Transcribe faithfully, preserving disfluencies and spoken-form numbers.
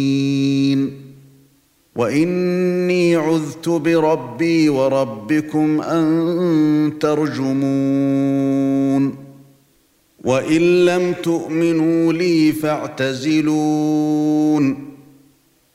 وإني عذت بربي وربكم أن ترجمون وإن لم تؤمنوا لي فاعتزلون